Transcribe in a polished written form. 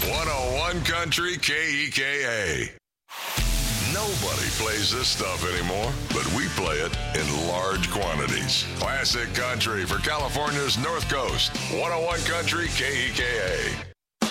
101 Country KEKA. Nobody plays this stuff anymore, but we play it in large quantities. Classic country for California's North Coast. 101 Country KEKA.